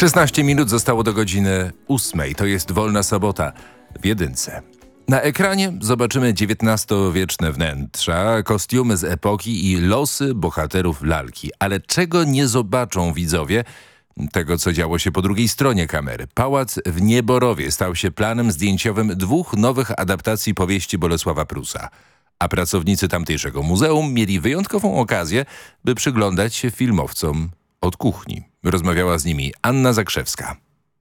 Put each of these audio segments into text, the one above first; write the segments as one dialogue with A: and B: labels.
A: 16 minut zostało do godziny 8. To jest Wolna Sobota w Jedynce. Na ekranie zobaczymy XIX-wieczne wnętrza, kostiumy z epoki i losy bohaterów lalki. Ale czego nie zobaczą widzowie? Tego, co działo się po drugiej stronie kamery. Pałac w Nieborowie stał się planem zdjęciowym 2 nowych adaptacji powieści Bolesława Prusa. A pracownicy tamtejszego muzeum mieli wyjątkową okazję, by przyglądać się filmowcom od kuchni. Rozmawiała z nimi Anna Zakrzewska.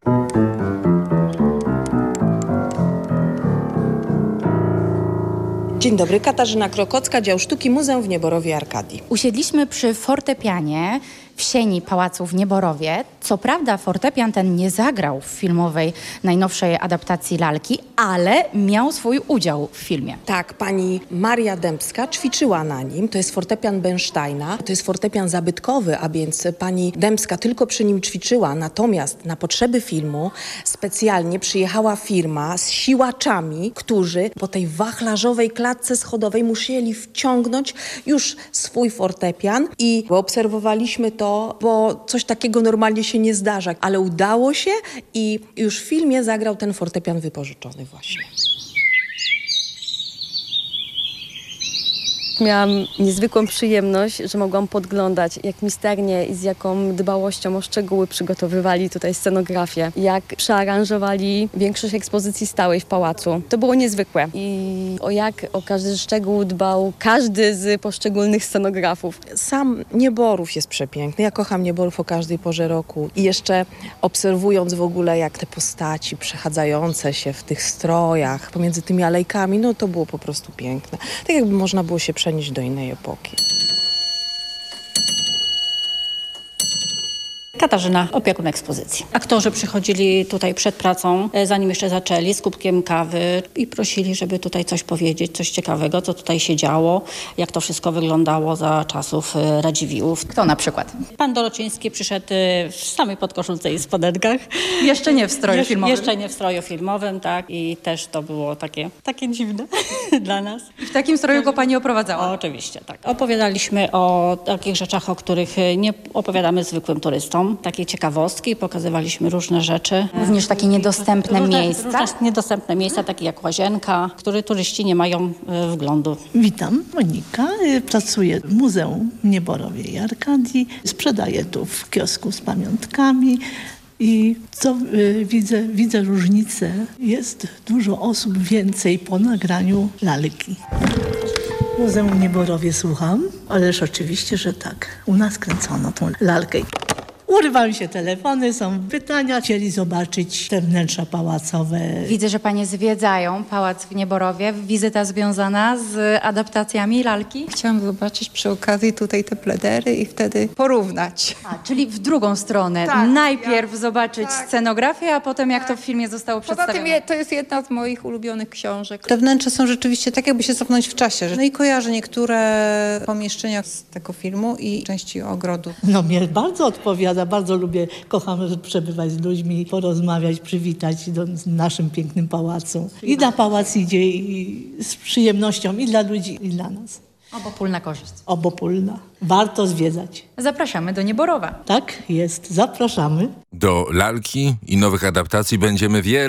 B: Dzień dobry, Katarzyna Krokocka, dział sztuki Muzeum w Nieborowie Arkadii.
C: Usiedliśmy przy fortepianie w sieni Pałacu w Nieborowie. Co prawda fortepian ten nie zagrał w filmowej najnowszej adaptacji lalki, ale miał swój udział w filmie.
B: Tak, pani Maria Dębska ćwiczyła na nim. To jest fortepian Bernsteina. To jest fortepian zabytkowy, a więc pani Dębska tylko przy nim ćwiczyła. Natomiast na potrzeby filmu specjalnie przyjechała firma z siłaczami, którzy po tej wachlarzowej klatce schodowej musieli wciągnąć już swój fortepian i obserwowaliśmy to, bo coś takiego normalnie się nie zdarza, ale udało się i już w filmie zagrał ten fortepian wypożyczony właśnie.
D: Miałam niezwykłą przyjemność, że mogłam podglądać, jak misternie i z jaką dbałością o szczegóły przygotowywali tutaj scenografię, jak przearanżowali większość ekspozycji stałej w pałacu. To było niezwykłe i o każdy szczegół dbał każdy z poszczególnych scenografów.
B: Sam Nieborów jest przepiękny. Ja kocham Nieborów o każdej porze roku. I jeszcze obserwując w ogóle, jak te postaci przechadzające się w tych strojach pomiędzy tymi alejkami, no to było po prostu piękne. Tak jakby można było się przenieść do innej epoki.
E: Katarzyna, opiekun ekspozycji. Aktorzy przychodzili tutaj przed pracą, zanim jeszcze zaczęli, z kubkiem kawy i prosili, żeby tutaj coś powiedzieć, coś ciekawego, co tutaj się działo, jak to wszystko wyglądało za czasów Radziwiłłów.
C: Kto na przykład?
E: Pan Dorociński przyszedł w samej podkoszulce i spodenkach.
C: Jeszcze nie w stroju filmowym.
E: Jeszcze nie w stroju filmowym, tak. I też to było takie dziwne dla nas.
C: I w takim stroju go pani oprowadzała?
E: Oczywiście, tak. Opowiadaliśmy o takich rzeczach, o których nie opowiadamy zwykłym turystom. Takie ciekawostki, pokazywaliśmy różne rzeczy.
C: Również takie niedostępne miejsca?
E: Różne niedostępne miejsca, takie jak łazienka, w które turyści nie mają wglądu.
F: Witam, Monika. Pracuję w Muzeum w Nieborowie i Arkadii. Sprzedaję tu w kiosku z pamiątkami. I co widzę różnicę. Jest dużo osób więcej po nagraniu lalki. Muzeum w Nieborowie słucham, ależ oczywiście, że tak. U nas kręcono tą lalkę. Urywają się telefony, są pytania. Chcieli zobaczyć te wnętrza pałacowe.
C: Widzę, że panie zwiedzają Pałac w Nieborowie. Wizyta związana z adaptacjami lalki?
G: Chciałam zobaczyć przy okazji tutaj te pledery i wtedy porównać.
C: Czyli w drugą stronę.
G: Tak,
C: najpierw zobaczyć
G: tak.
C: scenografię, a potem jak to w filmie zostało
G: Poza
C: przedstawione.
G: tym to jest jedna z moich ulubionych książek.
H: Te wnętrza są rzeczywiście tak, jakby się cofnąć w czasie. No i kojarzę niektóre pomieszczenia z tego filmu i części ogrodu.
F: No mnie bardzo odpowiada, bardzo lubię, kocham przebywać z ludźmi, porozmawiać, przywitać w naszym pięknym pałacu. I na pałac idzie i z przyjemnością i dla ludzi, i dla nas.
C: Obopólna korzyść.
F: Obopólna. Warto zwiedzać.
C: Zapraszamy do Nieborowa.
F: Tak jest, zapraszamy.
A: Do lalki i nowych adaptacji będziemy wiele